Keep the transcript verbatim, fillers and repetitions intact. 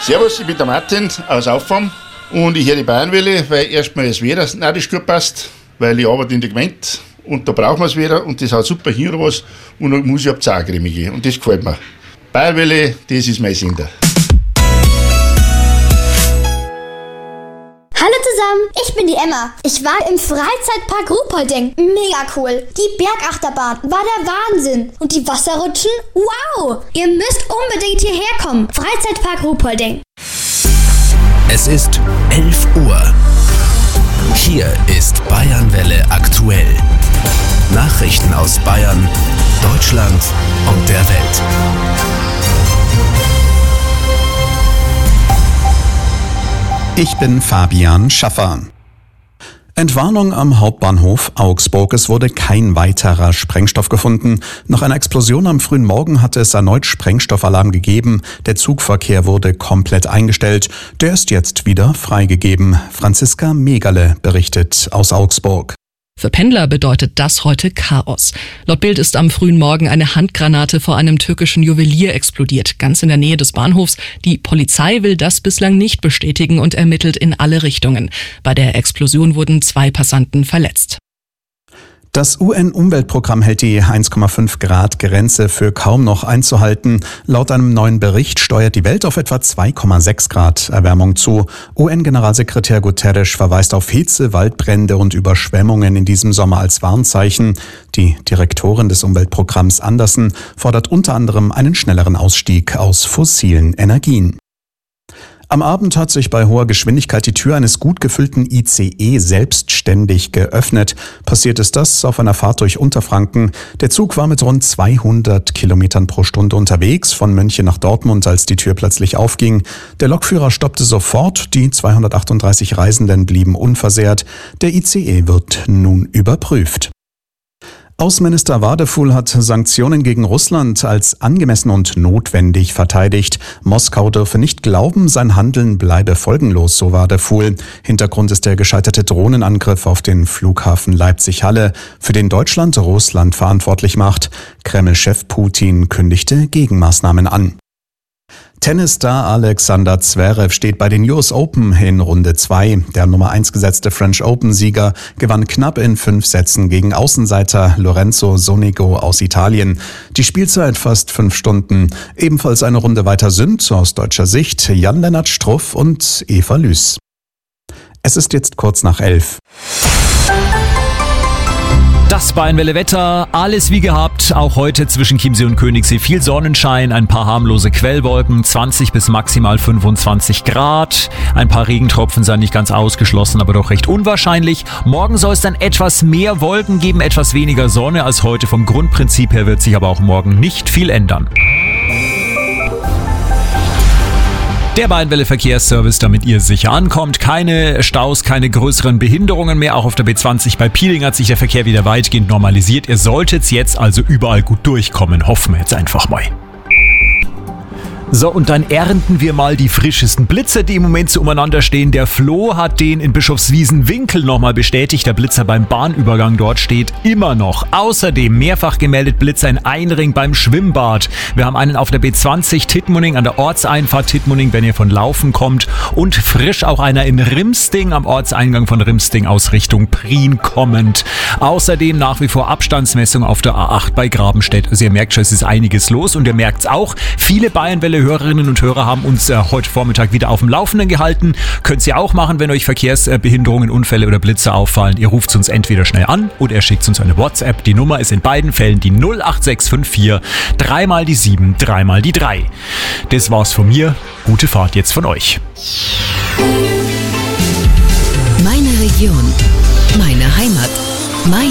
Servus, ich bin der Martin aus Auffam und ich höre die Bayernwelle, weil erstmal das Wetter narrisch gut passt, weil ich arbeite in der Gemeinde und da brauchen wir es wieder und das hat super hin oder was und dann muss ich ab Zagremi gehen und das gefällt mir. Bayernwelle, das ist mein Sender. Hallo zusammen, ich bin die Emma. Ich war im Freizeitpark Ruhpolding. Mega cool. Die Bergachterbahn war der Wahnsinn. Und die Wasserrutschen? Wow! Ihr müsst unbedingt hierher kommen. Freizeitpark Ruhpolding. Es ist elf Uhr. Hier ist Bayernwelle aktuell. Nachrichten aus Bayern, Deutschland und der Welt. Ich bin Fabian Schaffer. Entwarnung am Hauptbahnhof Augsburg. Es wurde kein weiterer Sprengstoff gefunden. Nach einer Explosion am frühen Morgen hatte es erneut Sprengstoffalarm gegeben. Der Zugverkehr wurde komplett eingestellt. Der ist jetzt wieder freigegeben. Franziska Megale berichtet aus Augsburg. Für Pendler bedeutet das heute Chaos. Laut Bild ist am frühen Morgen eine Handgranate vor einem türkischen Juwelier explodiert, ganz in der Nähe des Bahnhofs. Die Polizei will das bislang nicht bestätigen und ermittelt in alle Richtungen. Bei der Explosion wurden zwei Passanten verletzt. Das U N-Umweltprogramm hält die eins Komma fünf Grad Grenze für kaum noch einzuhalten. Laut einem neuen Bericht steuert die Welt auf etwa zwei Komma sechs Grad Erwärmung zu. U N-Generalsekretär Guterres verweist auf Hitze, Waldbrände und Überschwemmungen in diesem Sommer als Warnzeichen. Die Direktorin des Umweltprogramms Andersen fordert unter anderem einen schnelleren Ausstieg aus fossilen Energien. Am Abend hat sich bei hoher Geschwindigkeit die Tür eines gut gefüllten I C E selbstständig geöffnet. Passiert ist das auf einer Fahrt durch Unterfranken. Der Zug war mit rund zweihundert Kilometern pro Stunde unterwegs, von München nach Dortmund, als die Tür plötzlich aufging. Der Lokführer stoppte sofort, die zweihundertachtunddreißig Reisenden blieben unversehrt. Der I C E wird nun überprüft. Außenminister Wadefuhl hat Sanktionen gegen Russland als angemessen und notwendig verteidigt. Moskau dürfe nicht glauben, sein Handeln bleibe folgenlos, so Wadefuhl. Hintergrund ist der gescheiterte Drohnenangriff auf den Flughafen Leipzig-Halle, für den Deutschland Russland verantwortlich macht. Kreml-Chef Putin kündigte Gegenmaßnahmen an. Tennisstar Alexander Zverev steht bei den U S Open in Runde zwei. Der Nummer eins gesetzte French Open-Sieger gewann knapp in fünf Sätzen gegen Außenseiter Lorenzo Sonego aus Italien. Die Spielzeit fast fünf Stunden. Ebenfalls eine Runde weiter sind aus deutscher Sicht Jan-Lennart Struff und Eva Lüß. Es ist jetzt kurz nach elf. Das Bayernwelle Wetter, alles wie gehabt, auch heute zwischen Chiemsee und Königssee viel Sonnenschein, ein paar harmlose Quellwolken, zwanzig bis maximal fünfundzwanzig Grad. Ein paar Regentropfen seien nicht ganz ausgeschlossen, aber doch recht unwahrscheinlich. Morgen soll es dann etwas mehr Wolken geben, etwas weniger Sonne als heute. Vom Grundprinzip her wird sich aber auch morgen nicht viel ändern. Der Bayernwelle Verkehrsservice, damit ihr sicher ankommt. Keine Staus, keine größeren Behinderungen mehr. Auch auf der B zwanzig bei Pieling hat sich der Verkehr wieder weitgehend normalisiert. Ihr solltet jetzt also überall gut durchkommen. Hoffen wir jetzt einfach mal. So, und dann ernten wir mal die frischesten Blitzer, die im Moment so umeinander stehen. Der Flo hat den in Bischofswiesen-Winkel nochmal bestätigt. Der Blitzer beim Bahnübergang dort steht immer noch. Außerdem mehrfach gemeldet Blitzer in Einring beim Schwimmbad. Wir haben einen auf der B zwanzig Tittmoning an der Ortseinfahrt Tittmoning, wenn ihr von Laufen kommt. Und frisch auch einer in Rimsting am Ortseingang von Rimsting aus Richtung Prien kommend. Außerdem nach wie vor Abstandsmessung auf der A acht bei Grabenstedt. Also ihr merkt schon, es ist einiges los und ihr merkt es auch. Viele Bayernwelle Hörerinnen und Hörer haben uns äh, heute Vormittag wieder auf dem Laufenden gehalten. Könnt ihr auch machen, wenn euch Verkehrsbehinderungen, Unfälle oder Blitze auffallen. Ihr ruft uns entweder schnell an oder ihr schickt uns eine WhatsApp. Die Nummer ist in beiden Fällen die null acht sechs fünf vier, dreimal die sieben, dreimal die drei. Das war's von mir. Gute Fahrt jetzt von euch. Meine Region, meine Heimat, mein